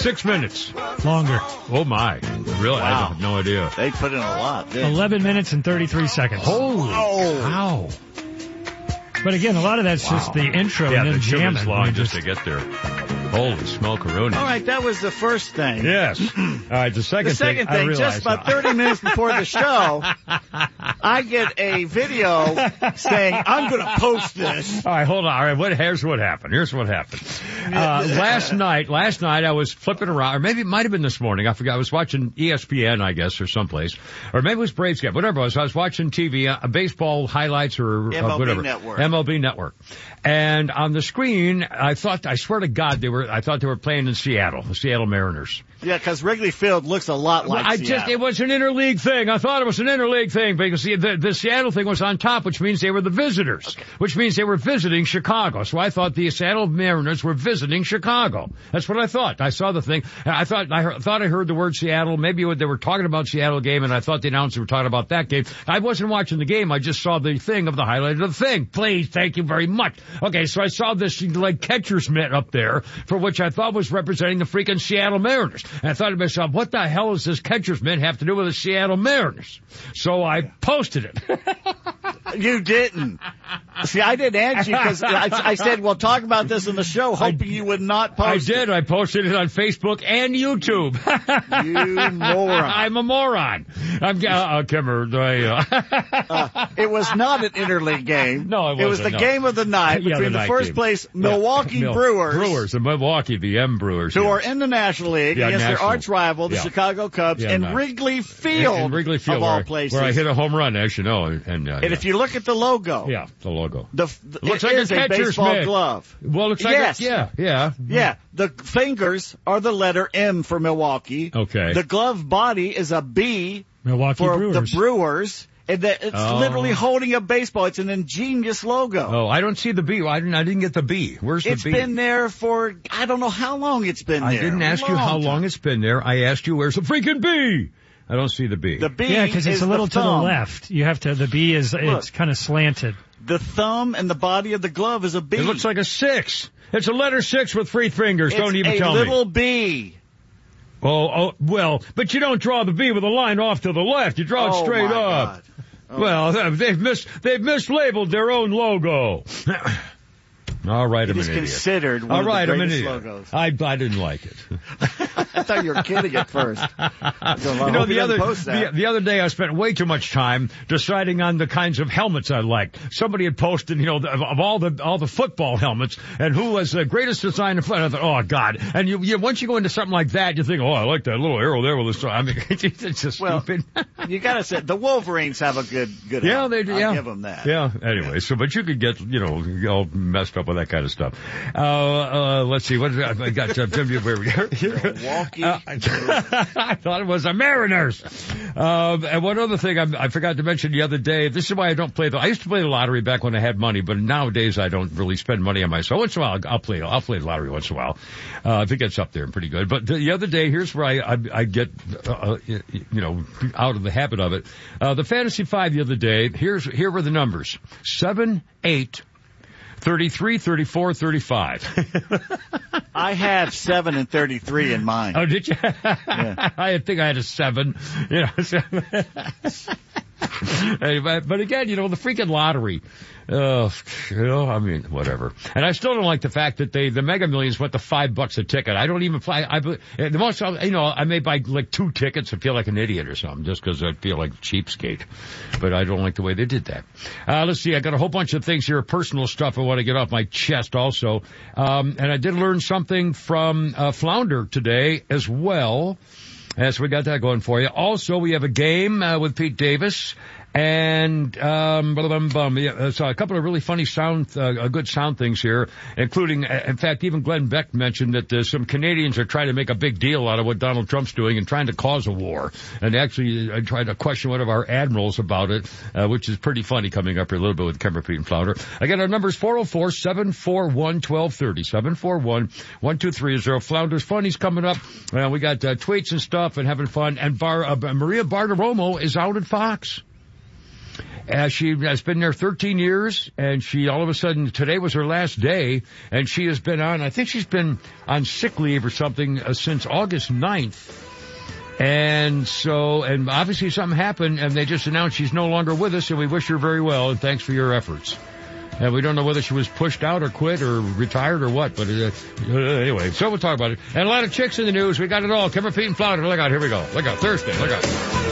6 minutes. Longer. Oh, my. Really? Wow. I have no idea. They put in a lot. 11 minutes and 33 seconds. Holy cow. But again, a lot of that's just the intro Yeah, and then the jamming. shimmer's long just to get there. Holy smokeroni. All right, that was the first thing. Yes. All right, the second thing, I realized just about 30 minutes before the show, I get a video saying, I'm going to post this. All right, hold on. All right, here's what happened. Last night I was flipping around, or maybe it might have been this morning. I forgot. I was watching ESPN, I guess, or someplace. Or maybe it was Braves game, whatever it was. I was watching TV, baseball highlights or MLB whatever. Network. MLB Network. And on the screen, I swear to God, I thought they were playing in Seattle, the Seattle Mariners. Yeah, because Wrigley Field looks a lot like Seattle. It was an interleague thing. I thought it was an interleague thing because the Seattle thing was on top, which means they were the visitors, which means they were visiting Chicago. So I thought the Seattle Mariners were visiting Chicago. That's what I thought. I saw the thing. I thought I heard the word Seattle. Maybe they were talking about Seattle game, and I thought the announcers were talking about that game. I wasn't watching the game. I just saw the thing of the highlight of the thing. Please, thank you very much. Okay, so I saw this like catcher's mitt up there, for which I thought was representing the freaking Seattle Mariners. And I thought to myself, what the hell does this catcher's mitt have to do with the Seattle Mariners? So I posted it. You didn't. See, I didn't answer you because I said, well, talk about this in the show, hoping you would not post it. I did. I posted it on Facebook and YouTube. You moron. I'm a moron. It was not an interleague game. No, it wasn't. It was the game of the night between the first place Milwaukee Brewers. The Milwaukee, the M Brewers. Who are in the National League against their arch rival, the Yeah. Chicago Cubs, Yeah, in Wrigley Field, in Wrigley Field, of all places. where I hit a home run, as you know. And if you look at the logo. Yeah, the logo. It looks is like a baseball mitt. glove. Well, it looks like yes. Yeah. The fingers are the letter M for Milwaukee. Okay. The glove body is a B Milwaukee for Brewers. the Brewers. And it's literally holding a baseball. It's an ingenious logo. Oh, I don't see the B. I didn't get the B. Where's the B? It's been there for, I don't know how long it's been there. I didn't ask you how long it's been there. I asked you, where's the freaking B? I don't see the B. The B Yeah, because it's is a little the to the thumb. left. You have to, the B is, it's kind of slanted. The thumb and the body of the glove is a B. It looks like a 6. It's a letter 6 with 3 fingers. Don't even tell me. It's a little B. Oh, well, but you don't draw the B with a line off to the left. You draw it straight my up. God. Well, they've mislabeled their own logo. All right, I'm an It is idiot. considered one All of right, the I'm an greatest idiot. logos. I didn't like it. I thought you were kidding at first. The other day I spent way too much time deciding on the kinds of helmets I liked. Somebody had posted, of all the football helmets and who was the greatest design in football. I thought, oh God. And you once you go into something like that, you think, oh, I like that little arrow there with the, I mean, it's just stupid. You gotta say, the Wolverines have a good Yeah, helmet. they do. I'll give them that. Yeah. Anyway, but you could get, all messed up with that kind of stuff. Let's see. What I got? Where we are here. Milwaukee. I thought it was the Mariners. And one other thing I forgot to mention the other day. This is why I don't play I used to play the lottery back when I had money, but nowadays I don't really spend money on myself. Once in a while, I'll play the lottery once in a while. I think it's up there and pretty good. But the other day, here's where I get, out of the habit of it. The Fantasy 5 the other day, here were the numbers. 7, 8, 33, 34, 35. I have 7 and 33 in mine. Oh, did you? Yeah. I think I had a 7. Anyway, but again, the freaking lottery. I mean, whatever. And I still don't like the fact that the Mega Millions went to $5 a ticket. I don't even play. The most, I may buy like 2 tickets and feel like an idiot or something just because I feel like a cheapskate. But I don't like the way they did that. Let's see. I got a whole bunch of things here, personal stuff I want to get off my chest also. And I did learn something from Flounder today as well. Yes, we got that going for you. Also, we have a game with Pete Davis. And, so a couple of really funny good sound things here, including, in fact, even Glenn Beck mentioned that some Canadians are trying to make a big deal out of what Donald Trump's doing and trying to cause a war. And actually, tried to question one of our admirals about it, which is pretty funny coming up here a little bit with Kemper, Pete, and Flounder. Again, our number is 404-741-1230, 741-1230. Flounder's Funny's coming up. We got tweets and stuff and having fun. And Maria Bartiromo is out at Fox. She has been there 13 years, and she all of a sudden, today was her last day, and she has been on, I think she's been on sick leave or something since August 9th. And so, and obviously something happened, and they just announced she's no longer with us, and we wish her very well, and thanks for your efforts. And we don't know whether she was pushed out or quit or retired or what, but anyway, so we'll talk about it. And a lot of chicks in the news. We got it all. Kimmer, Pete, and Flounder. Look out. Here we go. Look out. Thursday. Look out.